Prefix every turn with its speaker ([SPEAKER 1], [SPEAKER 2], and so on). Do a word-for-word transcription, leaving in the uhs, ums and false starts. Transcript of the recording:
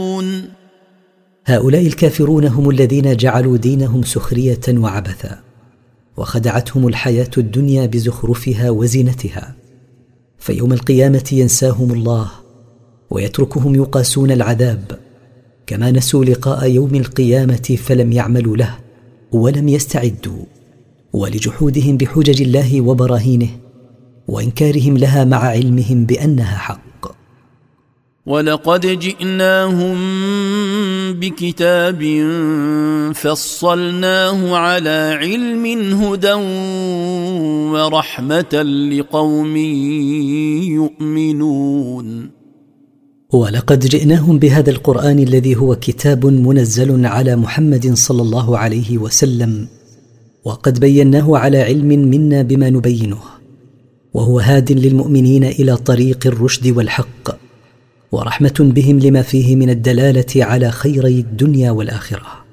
[SPEAKER 1] هؤلاء الكافرون هم الذين جعلوا دينهم سخرية وعبثا، وخدعتهم الحياة الدنيا بزخرفها وزينتها، فيوم القيامة ينساهم الله ويتركهم يقاسون العذاب، كما نسوا لقاء يوم القيامة فلم يعملوا له ولم يستعدوا، ولجحودهم بحجج الله وبراهينه وإنكارهم لها مع علمهم بأنها حق.
[SPEAKER 2] ولقد جئناهم بكتاب فصلناه على علم هدى ورحمة لقوم يؤمنون.
[SPEAKER 1] ولقد جئناهم بهذا القرآن الذي هو كتاب منزل على محمد صلى الله عليه وسلم، وقد بيناه على علم منا بما نبينه، وهو هاد للمؤمنين إلى طريق الرشد والحق، ورحمة بهم لما فيه من الدلالة على خيري الدنيا والآخرة.